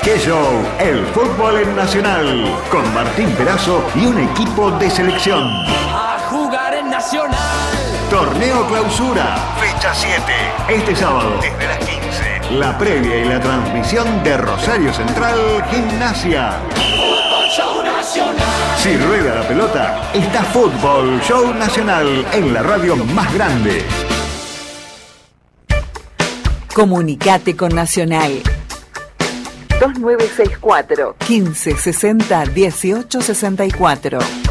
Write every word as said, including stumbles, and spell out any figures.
¡Qué show! El fútbol en Nacional, con Martín Perazo y un equipo de selección. A jugar en Nacional. Torneo Clausura, fecha siete. Este sábado, desde las quince. La previa y la transmisión de Rosario Central Gimnasia. Fútbol Show Nacional. Si rueda la pelota, está Fútbol Show Nacional en la radio más grande. Comunicate con Nacional. dos nueve seis cuatro, quince sesenta, dieciocho sesenta y cuatro.